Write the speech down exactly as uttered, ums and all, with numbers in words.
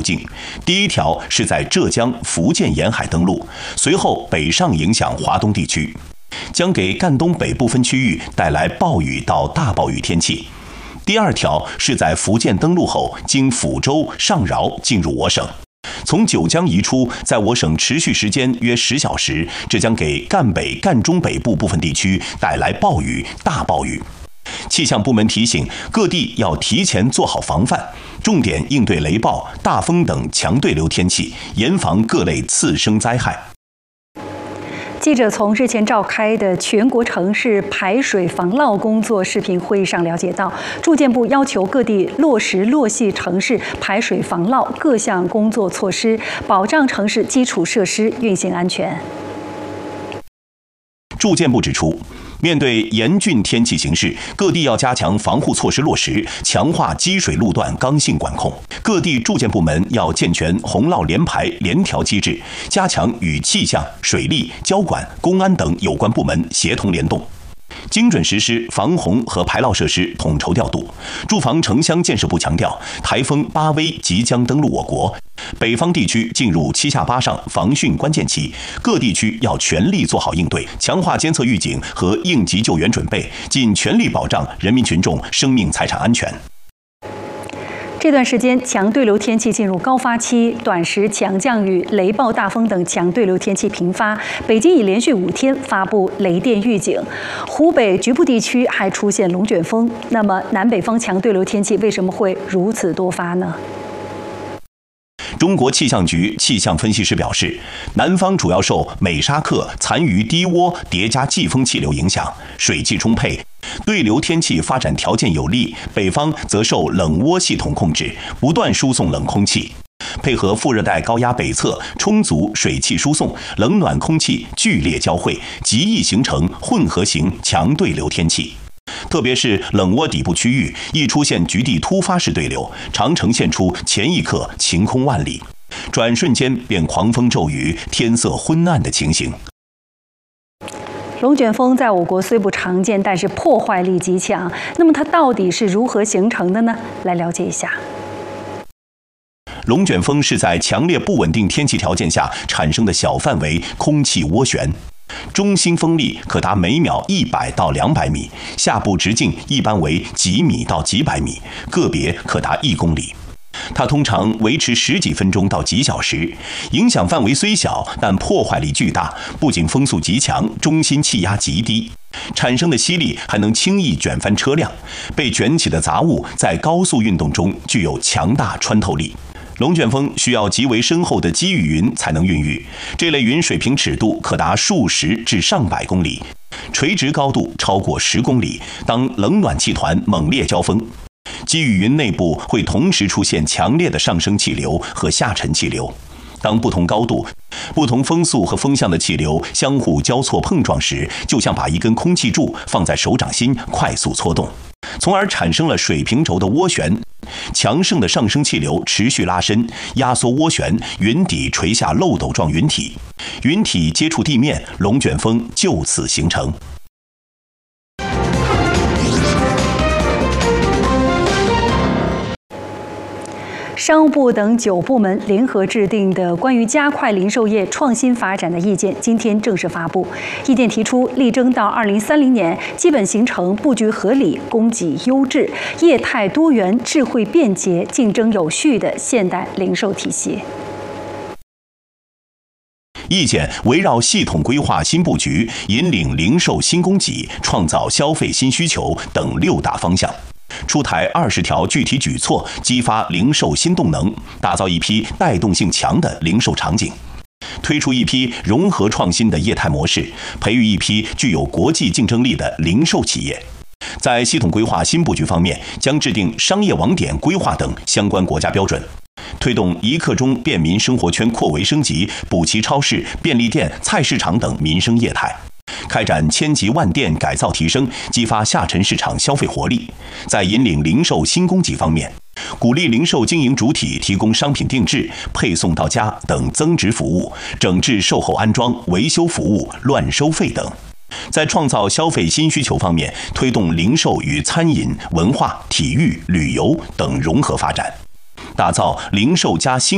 径。第一条是在浙江、福建沿海登陆，随后北上影响华东地区，将给赣东北部分区域带来暴雨到大暴雨天气。第二条是在福建登陆后，经抚州、上饶进入我省，从九江移出，在我省持续时间约十小时，这将给赣北、赣中北部部分地区带来暴雨、大暴雨。气象部门提醒各地要提前做好防范，重点应对雷暴、大风等强对流天气，严防各类次生灾害。 记者从日前召开的全国城市排水防涝工作视频会议上了解到，住建部要求各地落实落细城市排水防涝各项工作措施，保障城市基础设施运行安全。 住建部指出，面对严峻天气形势，各地要加强防护措施落实，强化积水路段刚性管控。各地住建部门要健全洪涝联排联调机制，加强与气象、水利、交管、公安等有关部门协同联动，精准实施防洪和排涝设施统筹调度。住房城乡建设部强调，台风巴威即将登陆我国，北方地区进入七下八上防汛关键期，各地区要全力做好应对，强化监测预警和应急救援准备，尽全力保障人民群众生命财产安全。 这段时间强对流天气进入高发期，短时强降雨、雷暴大风等强对流天气频发。北京已连续五天发布雷电预警，湖北局部地区还出现龙卷风。那么南北方强对流天气为什么会如此多发呢？ 中国气象局气象分析师表示，南方主要受美沙克残余低涡叠加季风气流影响，水汽充沛，对流天气发展条件有利；北方则受冷涡系统控制，不断输送冷空气，配合副热带高压北侧充足水汽输送，冷暖空气剧烈交汇，极易形成混合型强对流天气。特别是冷涡底部区域，易出现局地突发式对流，常呈现出前一刻晴空万里，转瞬间便狂风骤雨、天色昏暗的情形。 龙卷风在我国虽不常见，但是破坏力极强。那么它到底是如何形成的呢？来了解一下。 龙卷风是在强烈不稳定天气条件下产生的小范围空气涡旋。中心风力可达每秒一百到两百米，下部直径一般为几米到几百米，个别可达一公里。它通常维持十几分钟到几小时，影响范围虽小，但破坏力巨大。不仅风速极强，中心气压极低，产生的吸力还能轻易卷翻车辆。被卷起的杂物在高速运动中具有强大穿透力。龙卷风需要极为深厚的积雨云才能孕育，这类云水平尺度可达数十至上百公里，垂直高度超过十公里。当冷暖气团猛烈交锋，积雨云内部会同时出现强烈的上升气流和下沉气流。当不同高度、不同风速和风向的气流相互交错碰撞时，就像把一根空气柱放在手掌心快速搓动，从而产生了水平轴的涡旋。强盛的上升气流持续拉伸，压缩涡旋，云底垂下漏斗状云体，云体接触地面，龙卷风就此形成。 商务部等九部门联合制定的关于加快零售业创新发展的意见，今天正式发布。意见提出，力争到二零三零年，基本形成布局合理、供给优质、业态多元、智慧便捷、竞争有序的现代零售体系。 意见围绕系统规划新布局、引领零售新供给、创造消费新需求等六大方向，出台二十条具体举措，激发零售新动能，打造一批带动性强的零售场景，推出一批融合创新的业态模式，培育一批具有国际竞争力的零售企业。在系统规划新布局方面，将制定商业网点规划等相关国家标准，推动一刻钟便民生活圈扩围升级，补齐超市、便利店、菜市场等民生业态，开展千级万店改造提升，激发下沉市场消费活力。在引领零售新供给方面，鼓励零售经营主体提供商品定制、配送到家等增值服务，整治售后安装、维修服务乱收费等。在创造消费新需求方面，推动零售与餐饮、文化、体育、旅游等融合发展，打造零售加新